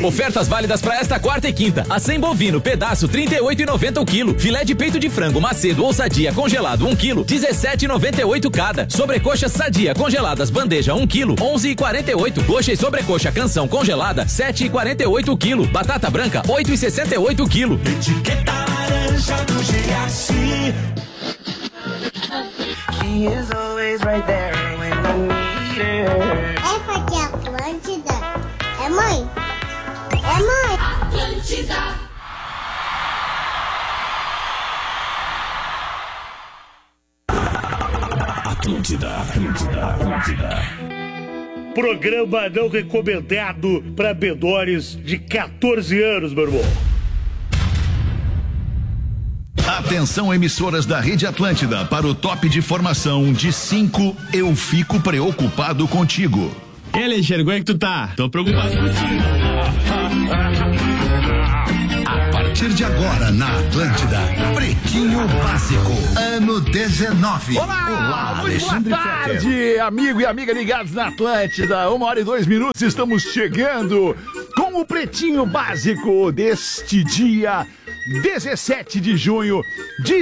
Ofertas válidas para esta quarta e quinta. Acém bovino, pedaço, R$ 38,90 o quilo. Filé de peito de frango Macedo ou Sadia congelado, 1 quilo, R$ 17,98 cada. Sobrecoxa Sadia congeladas, bandeja, 1 quilo, R$ 11,48. Coxa e sobrecoxa Canção congelada, R$ 7,48 o quilo. Batata branca, R$ 8,68 o quilo. Etiqueta laranja do Giaci. She is always right there when I need her. É porque Atlântida é mãe. É mãe. Atlântida. Atlântida. Programa não recomendado para menores de 14 anos, meu irmão. Atenção, emissoras da Rede Atlântida, para o top de formação de 5, Eu Fico Preocupado Contigo. E aí, Alexandre, como é que tu tá? Tô preocupado contigo. A partir de agora, na Atlântida, Pretinho Básico, ano 19. Olá, muito boa tarde, amigo e amiga ligados na Atlântida. 1h02, estamos chegando com o Pretinho Básico deste dia 17 de junho de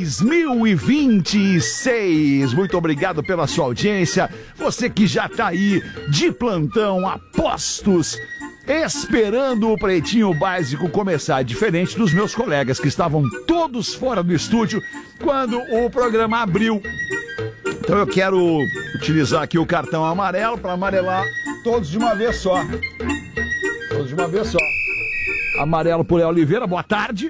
2026. Muito obrigado pela sua audiência. Você que já tá aí de plantão, a postos, esperando o Pretinho Básico começar, diferente dos meus colegas que estavam todos fora do estúdio quando o programa abriu. Então eu quero utilizar aqui o cartão amarelo para amarelar todos de uma vez só. Todos de uma vez só. Amarelo por Léo Oliveira, boa tarde.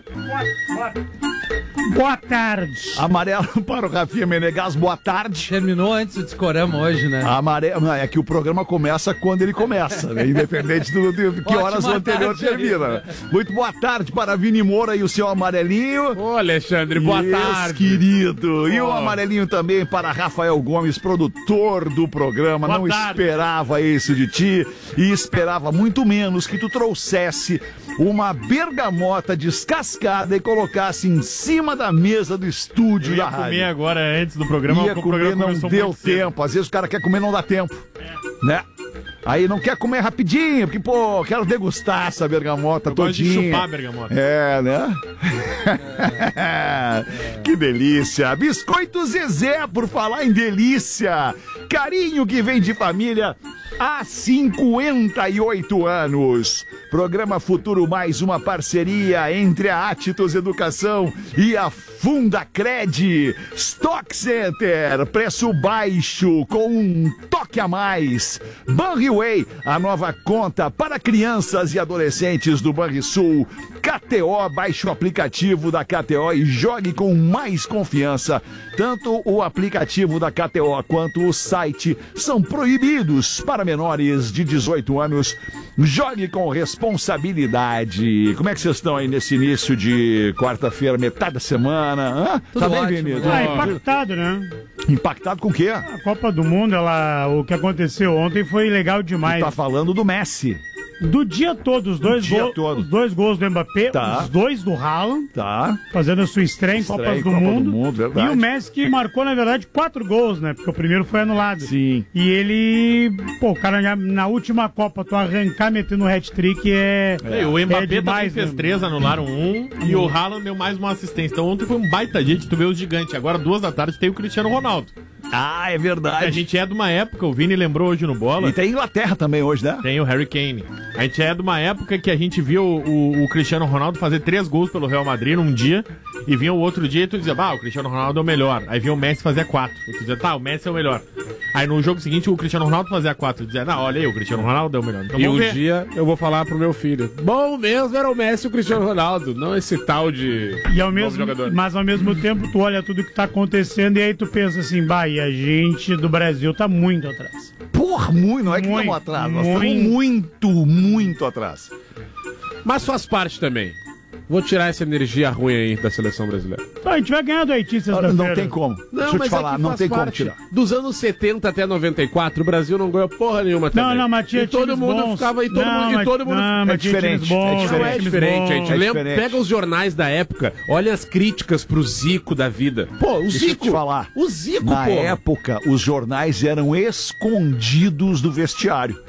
Boa tarde. Amarelo para o Rafinha Menegas, boa tarde. Terminou antes do Discorama hoje, né? Amarelo, é que o programa começa quando ele começa, né? Independente de que horas o anterior termina. Muito boa tarde para Vini Moura e o seu amarelinho. Ô, Alexandre, boa tarde. Querido. E o amarelinho também para Rafael Gomes, produtor do programa. Boa tarde. Esperava isso de ti e esperava muito menos que tu trouxesse uma bergamota descascada e colocasse em cima da mesa do estúdio da rádio. Eu ia comer agora antes do programa. Ia comer, não deu tempo. Às vezes o cara quer comer, não dá tempo. Né? Aí não quer comer rapidinho, porque, pô, quero degustar essa bergamota todinha. Gosto de chupar a bergamota. É, né? Que delícia. Biscoito Zezé, por falar em delícia. Carinho que vem de família há 58 anos. Programa Futuro Mais, uma parceria entre a Atitos Educação e a Fundacred. Stock Center, preço baixo com um toque a mais. Banriway, a nova conta para crianças e adolescentes do Banrisul. KTO, baixe o aplicativo da KTO e jogue com mais confiança. Tanto o aplicativo da KTO quanto o site são proibidos para menores de 18 anos. Jogue com responsabilidade. Como é que vocês estão aí nesse início de quarta-feira, metade da semana? Tá bem, Vinícius? Impactado, né? Impactado com o quê? A Copa do Mundo, o que aconteceu ontem foi legal demais. Tu tá falando do Messi. Do dia todo, os dois gols do Mbappé, os dois do Haaland, fazendo a sua estreia em Copas do Mundo, verdade. E o Messi que marcou, na verdade, 4 gols, né? Porque o primeiro foi anulado. Sim. E ele, o cara na última Copa, tu arrancar metendo um hat-trick o Mbappé demais, também fez 3, anularam 1, e o Haaland deu mais uma assistência. Então ontem foi um baita dia de tu ver os gigantes. Agora, 2 da tarde, tem o Cristiano Ronaldo. Ah, é verdade. A gente é de uma época, o Vini lembrou hoje no Bola. E tem Inglaterra também hoje, né? Tem o Harry Kane. A gente é de uma época que a gente viu o Cristiano Ronaldo fazer 3 gols pelo Real Madrid num dia, e vinha o outro dia e tu dizia, o Cristiano Ronaldo é o melhor. Aí vinha o Messi fazer 4. E tu dizia, o Messi é o melhor. Aí no jogo seguinte o Cristiano Ronaldo fazia 4. Tu dizia, olha aí, o Cristiano Ronaldo é o melhor. Então, e um dia eu vou falar pro meu filho, bom mesmo era o Messi e o Cristiano Ronaldo, não esse tal de jogador. Mas ao mesmo tempo tu olha tudo que tá acontecendo e aí tu pensa assim, e a gente do Brasil tá muito atrás. Não é que estamos atrás, nós estamos muito atrás. Mas faz parte também. Vou tirar essa energia ruim aí da seleção brasileira. A gente vai ganhar do Haiti sexta-feira. Não tem como. Deixa eu te falar, não tem como tirar. Dos anos 70 até 94, o Brasil não ganhou porra nenhuma também. Não, mas tinha e todo mundo bons. ficava... E todo mundo é diferente. Não é diferente, gente. Pega os jornais da época, olha as críticas pro Zico da vida. Pô, o Zico... Deixa eu te falar. O Zico, Na época, os jornais eram escondidos do vestiário.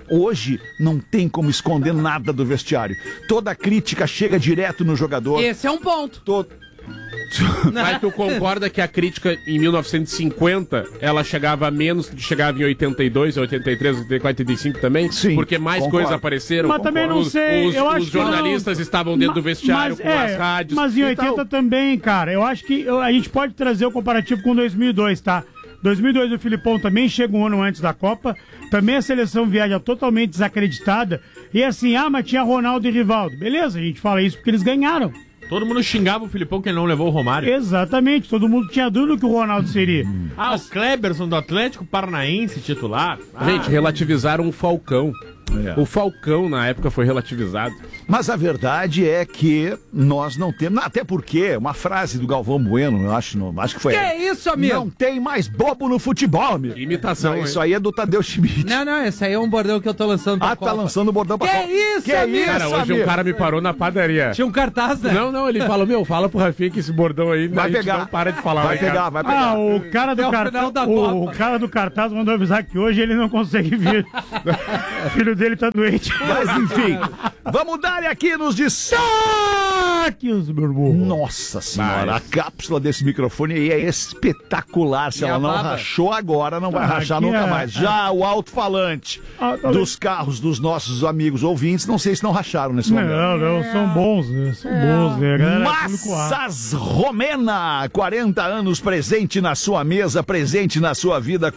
Hoje não tem como esconder nada do vestiário. Toda crítica chega direto no jogador. Esse é um ponto. Mas tu concorda que a crítica em 1950 ela chegava a menos do que chegava em 82, 83, 84, 85 também? Sim. Porque mais coisas apareceram. Mas também não sei. Os jornalistas estavam dentro do vestiário com as rádios. Mas em 80 também, cara. Eu acho que a gente pode trazer o comparativo com 2002, tá? 2002 o Filipão também chega um ano antes da Copa. Também a seleção viaja totalmente desacreditada. E assim, mas tinha Ronaldo e Rivaldo. Beleza, a gente fala isso porque eles ganharam. Todo mundo xingava o Filipão que ele não levou o Romário. Exatamente, todo mundo tinha dúvida que o Ronaldo seria. O Kleberson do Atlético Paranaense titular. Gente, relativizaram o Falcão. O Falcão, na época, foi relativizado. Mas a verdade é que nós não temos... Até porque, uma frase do Galvão Bueno, eu acho que foi... Que é isso, amigo? Não tem mais bobo no futebol, amigo. Imitação, isso aí é do Tadeu Schmidt. Não, esse aí é um bordão que eu tô lançando pra Copa. Tá lançando o bordão pra Copa. Que amigo? Cara, hoje um cara me parou na padaria. Tinha um cartaz, né? Não, ele falou, fala pro Rafinha que esse bordão aí vai pegar. Não para de falar. Vai pegar. O cara do cartaz... O cara do cartaz mandou avisar que hoje ele não consegue vir. O filho dele tá doente. Mas enfim, vamos dar aqui nos destaques, meu irmão. Nossa senhora, a cápsula desse microfone aí é espetacular. Se ela não rachou agora, não vai rachar nunca mais. Já o alto-falante dos carros dos nossos amigos ouvintes, não sei se não racharam nesse momento. Não, são bons, né? São bons, né? Massas Romena, 40 anos presente na sua mesa, presente na sua vida.